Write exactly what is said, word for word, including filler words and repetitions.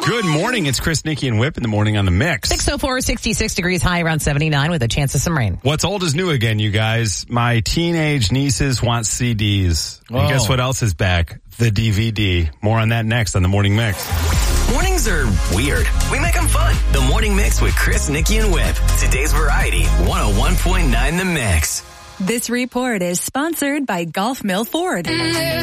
Good morning. It's Chris, Nikki, and Whip in the morning on the Mix. six oh four, sixty-six degrees high, around seventy-nine with a chance of some rain. What's old is new again, you guys. My teenage nieces want C Ds. Oh. And guess what else is back? The D V D. More on that next on the Morning Mix. Mornings are weird. We make them fun. The Morning Mix with Chris, Nikki, and Whip. Today's variety, one oh one point nine The Mix. This report is sponsored by Gulf Mill Ford.